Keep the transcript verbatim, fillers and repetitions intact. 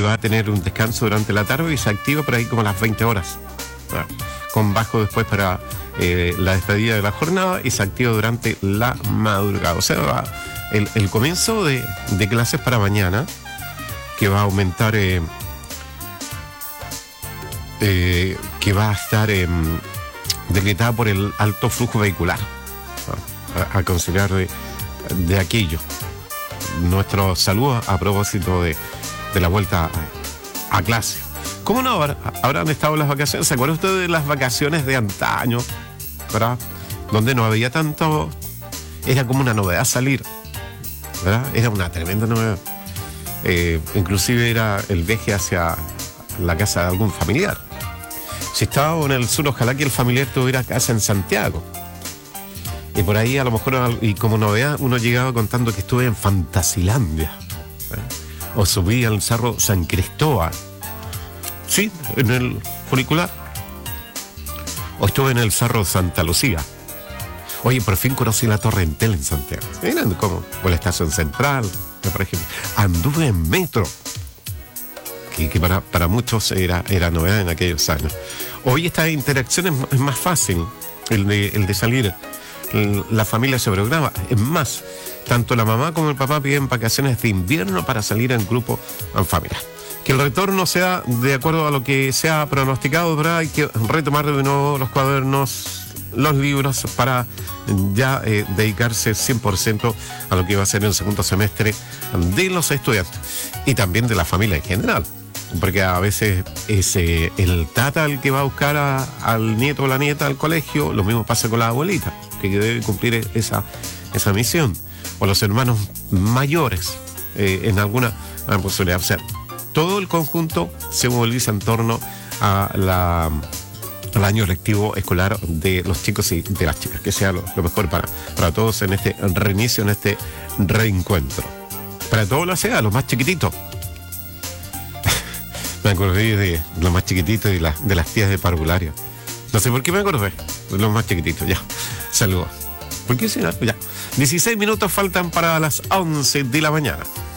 va a tener un descanso durante la tarde y se activa por ahí como a las veinte horas. ¿No? Con bajo después para eh, la despedida de la jornada y se activa durante la madrugada. O sea, va el, el comienzo de, de clases para mañana, que va a aumentar, eh, eh, que va a estar eh, decretada por el alto flujo vehicular, ¿no? a, a considerar de, de aquello. Nuestro saludo a propósito de, de la vuelta a, a clase. ¿Cómo no habrán estado las vacaciones? ¿Se acuerda usted de las vacaciones de antaño, ¿verdad? Donde no había tanto, era como una novedad salir, ¿verdad? Era una tremenda novedad. Eh, inclusive era el viaje hacia la casa de algún familiar. Si estaba en el sur, ojalá que el familiar tuviera casa en Santiago. Y por ahí a lo mejor, y como novedad, uno llegaba contando que estuve en Fantasilandia, ¿eh? O subí al Cerro San Cristóbal, sí, en el funicular. O estuve en el Cerro Santa Lucía. Oye, por fin conocí la Torre Entel en Santiago. Miren cómo, o la Estación Central, por ejemplo. Anduve en metro, que, que para, para muchos era, era novedad en aquellos años. Hoy esta interacción es, es más fácil, el de, el de salir. La familia se programa. Es más, tanto la mamá como el papá piden vacaciones de invierno para salir en grupo en familia. Que el retorno sea de acuerdo a lo que se ha pronosticado, ¿verdad? Hay que retomar de nuevo los cuadernos, los libros, para ya eh, dedicarse cien por ciento a lo que va a ser el segundo semestre de los estudiantes y también de la familia en general. Porque a veces es eh, el tata el que va a buscar a, al nieto o la nieta al colegio. Lo mismo pasa con la abuelita, que debe cumplir esa, esa misión. O los hermanos mayores, eh, en alguna posibilidad. O sea, todo el conjunto se moviliza en torno a la, al año lectivo escolar de los chicos y de las chicas. Que sea lo, lo mejor para, para todos en este reinicio, en este reencuentro. Para todos los edades, los más chiquititos. Me acordé de los más chiquititos y la, de las tías de parvularia. No sé por qué me acordé de los más chiquititos. Ya, saludos. ¿Por qué será? Ya. dieciséis minutos faltan para las once de la mañana.